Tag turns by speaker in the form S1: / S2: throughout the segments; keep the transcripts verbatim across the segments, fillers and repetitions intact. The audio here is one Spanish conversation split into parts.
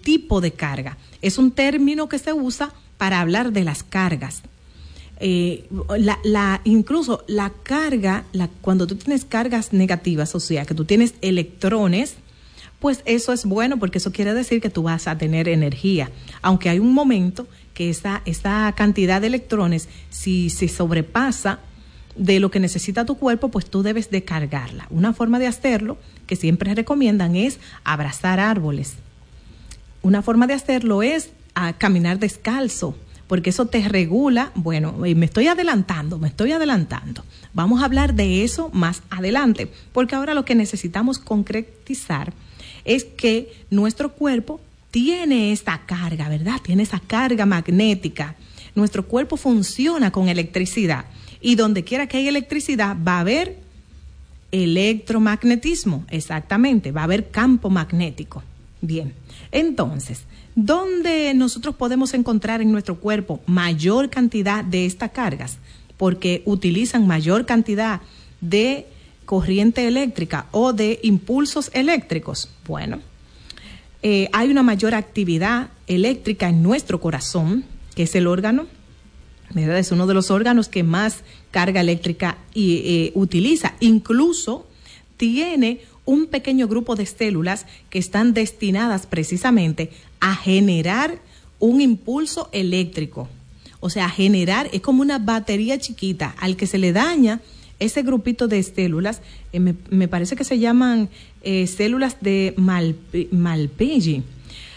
S1: tipo de carga. Es un término que se usa para hablar de las cargas. Eh, la, la, incluso la carga, la, cuando tú tienes cargas negativas, o sea, que tú tienes electrones, pues eso es bueno porque eso quiere decir que tú vas a tener energía. Aunque hay un momento que esa, esa cantidad de electrones, si se sobrepasa de lo que necesita tu cuerpo, pues tú debes de cargarla. Una forma de hacerlo que siempre recomiendan es abrazar árboles. Una forma de hacerlo es a caminar descalzo, porque eso te regula. Bueno, me estoy adelantando, me estoy adelantando. Vamos a hablar de eso más adelante, porque ahora lo que necesitamos concretizar es que nuestro cuerpo tiene esta carga, ¿verdad? Tiene esa carga magnética. Nuestro cuerpo funciona con electricidad. Y donde quiera que haya electricidad va a haber electromagnetismo, exactamente, va a haber campo magnético. Bien, entonces, ¿dónde nosotros podemos encontrar en nuestro cuerpo mayor cantidad de estas cargas? Porque utilizan mayor cantidad de corriente eléctrica o de impulsos eléctricos. Bueno, eh, hay una mayor actividad eléctrica en nuestro corazón, que es el órgano, ¿verdad? Es uno de los órganos que más carga eléctrica y, eh, utiliza. Incluso tiene un pequeño grupo de células que están destinadas precisamente a generar un impulso eléctrico. O sea, generar, es como una batería chiquita al que se le daña ese grupito de células. Eh, me, me parece que se llaman eh, células de Malp- Malpighi.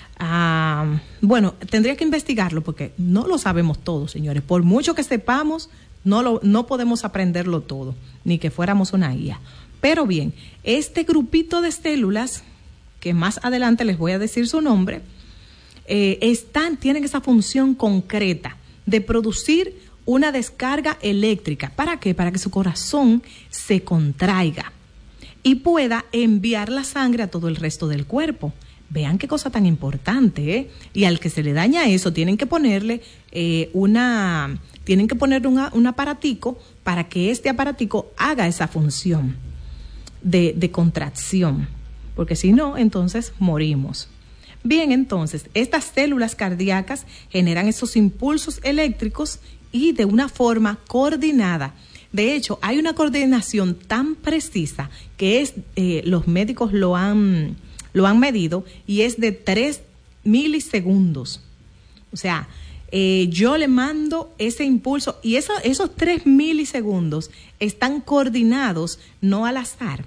S1: Ah, bueno, tendría que investigarlo porque no lo sabemos todo, señores. Por mucho que sepamos, no, lo, no podemos aprenderlo todo, ni que fuéramos una I A. Pero bien, este grupito de células, que más adelante les voy a decir su nombre, eh, están, tienen esa función concreta de producir una descarga eléctrica. ¿Para qué? Para que su corazón se contraiga y pueda enviar la sangre a todo el resto del cuerpo. Vean qué cosa tan importante, ¿eh? Y al que se le daña eso, tienen que ponerle eh, una, tienen que ponerle una, un aparatico para que este aparatico haga esa función de, de contracción, porque si no, entonces morimos. Bien, entonces, estas células cardíacas generan esos impulsos eléctricos y de una forma coordinada. De hecho, hay una coordinación tan precisa que es, eh, los médicos lo han... lo han medido y es de tres milisegundos. O sea, eh, yo le mando ese impulso y eso, esos tres milisegundos están coordinados no al azar.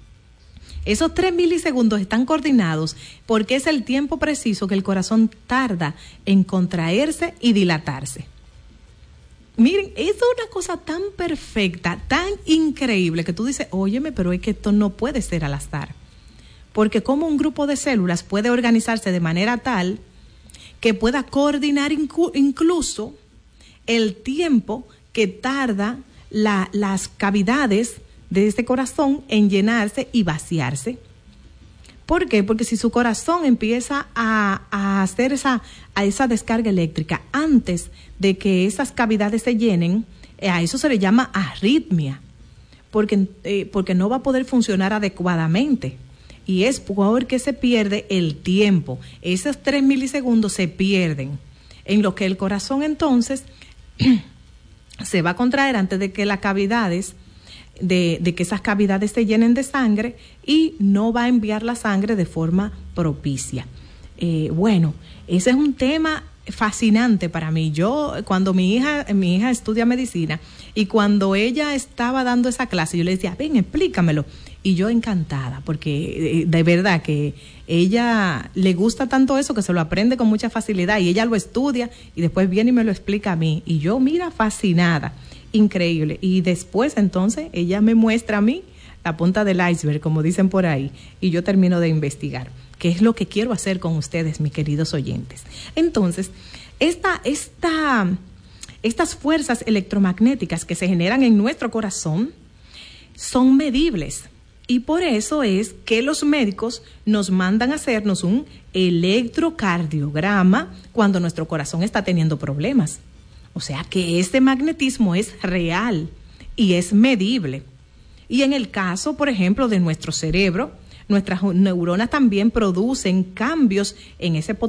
S1: Esos tres milisegundos están coordinados porque es el tiempo preciso que el corazón tarda en contraerse y dilatarse. Miren, es una cosa tan perfecta, tan increíble que tú dices, óyeme, pero es que esto no puede ser al azar. Porque como un grupo de células puede organizarse de manera tal que pueda coordinar incu- incluso el tiempo que tarda la, las cavidades de este corazón en llenarse y vaciarse. ¿Por qué? Porque si su corazón empieza a, a hacer esa, a esa descarga eléctrica antes de que esas cavidades se llenen, eh, a eso se le llama arritmia, porque, eh, porque no va a poder funcionar adecuadamente. Y es porque se pierde el tiempo. Esos tres milisegundos se pierden, en lo que el corazón entonces se va a contraer antes de que las cavidades, de, de que esas cavidades se llenen de sangre y no va a enviar la sangre de forma propicia. Eh, bueno, ese es un tema fascinante para mí. Yo, cuando mi hija, mi hija estudia medicina y cuando ella estaba dando esa clase, yo le decía, ven, explícamelo. Y yo encantada, porque de verdad que ella le gusta tanto eso que se lo aprende con mucha facilidad y ella lo estudia y después viene y me lo explica a mí. Y yo, mira, fascinada, increíble. Y después entonces ella me muestra a mí la punta del iceberg, como dicen por ahí, y yo termino de investigar, que es lo que quiero hacer con ustedes, mis queridos oyentes. Entonces, esta, esta, estas fuerzas electromagnéticas que se generan en nuestro corazón son medibles. Y por eso es que los médicos nos mandan a hacernos un electrocardiograma cuando nuestro corazón está teniendo problemas. O sea que este magnetismo es real y es medible. Y en el caso, por ejemplo, de nuestro cerebro, nuestras neuronas también producen cambios en ese potencial